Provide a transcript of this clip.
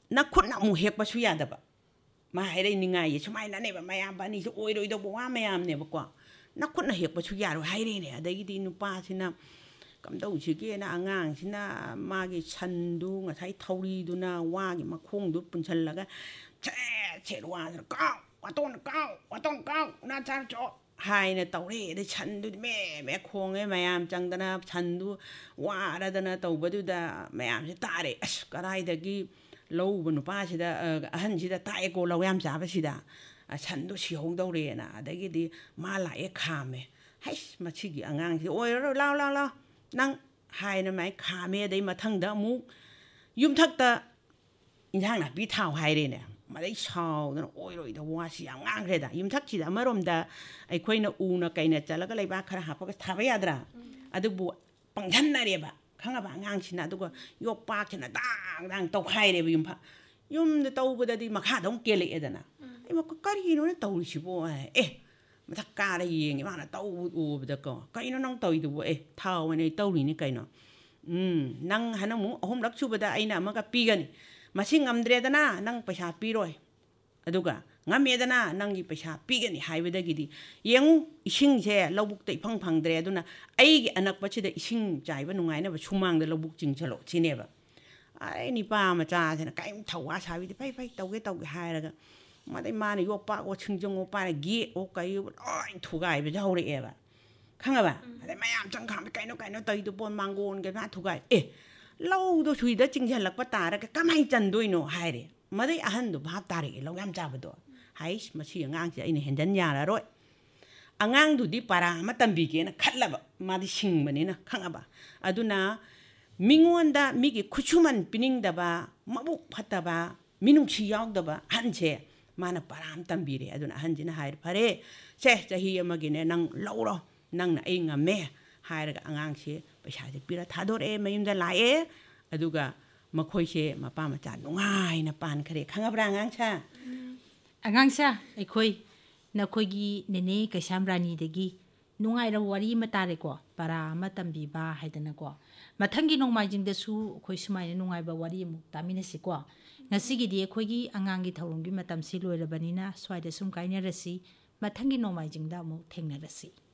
nakhutna mu hekpasu yadaba ma haire ningai sumaina ne ba mayam bani su oiroi do wa mayam ne ba ko nakhutna hekpasu yaro haire ne adagi di nupa sina kamdau chige na angang sina magi chandu ngasai thauri duna wagi makhong du punchal laga che wa ka waton ka na char cho hai na taure de chandu me khong e mayam changdana chandu wa ra dana tawbadu da mayam se tare as karai dagi lau bu nupa sida ahan sida tae ko lau yam chaba sida chandu si hong daure na adagi di ma la e khame hai machigi angang si oi ro lao nang hai na mai khame dai mathang da mu yum thak ta inhang na bi thau hai re ne madai sau na oi roi da wa si angang re da yum thak chi da marom da ai khoi na u na kai na chala ga lai ba khara ha pa thaba yadra adu bu pangthan na re ba khanga ba ngang china aduga yok pa china dang tau khai re yum pha yum de tau bu da di makha dong kele edana ai ma kari no na tau si bo mathak ka ra yeng ma na tau u bu da ko kai no nang tau du bo thau ne tau ni kai no nang hana mu ahum lak chu ba da aina ma ka pi gani masing amdre dana nang paisa pi roi aduga ngamedana nangi paisa pi gani haibada gidi yengu ising je lobuk te phang dre aduna ai gi anak pachi da ising jaiba nungai na ba sumang da lobuk jing chalo chineba ai ni pa ma cha jena kai thawa sabi de pai tauge hairaga madai ma ni yok pa ko chingjong o pa gi o kai oi thugai ba jaure eba khanga ba adai mayam chang kham kai no tai du pon mangon ga na thugai lau do sui da chingjal lak pa tara ka kamai chan doi no haire madai ahan do bhap tare lo yam cha ba do hais machi angang chi aina hendan yara roi angang du di para ma tambi ke na khatlaba ma di sing bani na khanga ba aduna mingonda migi khuchuman pining da ba mabuk phata ba minung chi yaw da ba hanche mana param tambi re aduna hanjina hair phare che chahi amagi ne nang lauro nang na ai ngame hair ga angang che paisa je pira thador mayum da lae aduga makhoi che mapa macha nungai na pan khare khangabra angang cha Angangsa aikoi nakoigi nene kaisam rani degi nungai ra wari matare ko para matambi ba haidana ko mathangi nongmai jing da su khoi sumai nungai ba wari mu tamina si ko ngasigi di khoigi angangi thawrung gi matam si loi rabanina swai da sum kaina rasi mathangi nongmai jing da mu thengna rasi